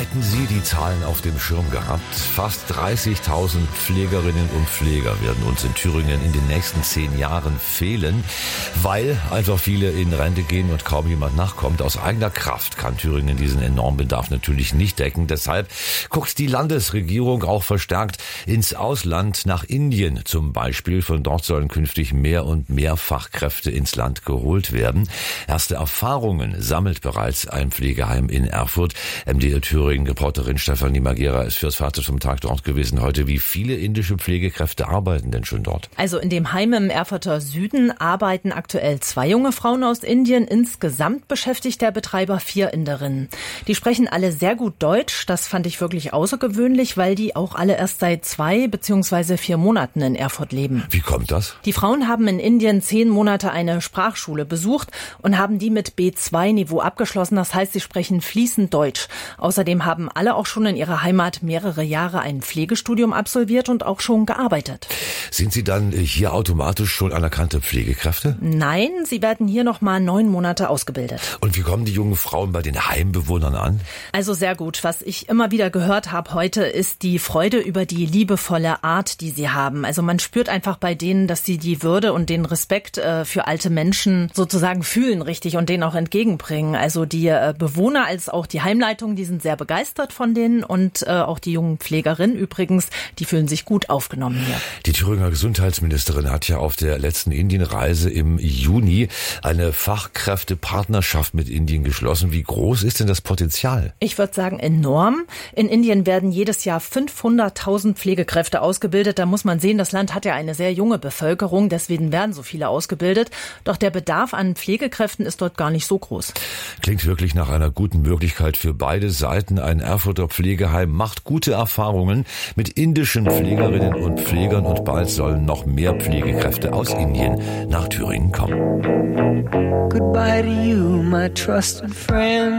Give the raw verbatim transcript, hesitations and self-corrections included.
Hätten Sie die Zahlen auf dem Schirm gehabt? Fast dreißigtausend Pflegerinnen und Pfleger werden uns in Thüringen in den nächsten zehn Jahren fehlen, weil einfach viele in Rente gehen und kaum jemand nachkommt. Aus eigener Kraft kann Thüringen diesen enormen Bedarf natürlich nicht decken. Deshalb guckt die Landesregierung auch verstärkt ins Ausland, nach Indien zum Beispiel. Von dort sollen künftig mehr und mehr Fachkräfte ins Land geholt werden. Erste Erfahrungen sammelt bereits ein Pflegeheim in Erfurt. M D R Thüringen-Reporterin Stefanie Magera ist fürs Fazit vom Tag dort gewesen heute. Wie viele indische Pflegekräfte arbeiten denn schon dort? Also in dem Heim im Erfurter Süden arbeiten aktuell zwei junge Frauen aus Indien. Insgesamt beschäftigt der Betreiber vier Inderinnen. Die sprechen alle sehr gut Deutsch. Das fand ich wirklich außergewöhnlich, weil die auch alle erst seit zwei beziehungsweise vier Monaten in Erfurt leben. Wie kommt das? Die Frauen haben in Indien zehn Monate eine Sprachschule besucht und haben die mit B zwei Niveau abgeschlossen. Das heißt, sie sprechen fließend Deutsch. Außerdem haben alle auch schon in ihrer Heimat mehrere Jahre ein Pflegestudium absolviert und auch schon gearbeitet. Sind Sie dann hier automatisch schon anerkannte Pflegekräfte? Nein, sie werden hier noch mal neun Monate ausgebildet. Und wie kommen die jungen Frauen bei den Heimbewohnern an? Also sehr gut. Was ich immer wieder gehört habe heute, ist die Freude über die liebevolle Art, die sie haben. Also man spürt einfach bei denen, dass sie die Würde und den Respekt äh, für alte Menschen sozusagen fühlen richtig und denen auch entgegenbringen. Also die äh, Bewohner als auch die Heimleitung, die sind sehr begeistert von denen und äh, auch die jungen Pflegerinnen übrigens, die fühlen sich gut aufgenommen hier. Die Thüringer Gesundheitsministerin hat ja auf der letzten Indienreise im Juni eine Fachkräftepartnerschaft mit Indien geschlossen. Wie groß ist denn das Potenzial? Ich würde sagen enorm. In Indien werden jedes Jahr fünfhunderttausend Pflegekräfte ausgebildet. Da muss man sehen, das Land hat ja eine sehr junge Bevölkerung, deswegen werden so viele ausgebildet. Doch der Bedarf an Pflegekräften ist dort gar nicht so groß. Klingt wirklich nach einer guten Möglichkeit für beide Seiten. Ein Erfurter Pflegeheim macht gute Erfahrungen mit indischen Pflegerinnen und Pflegern und bald sollen noch mehr Pflegekräfte aus Indien nach Thüringen kommen. Goodbye to you, my trusted friend.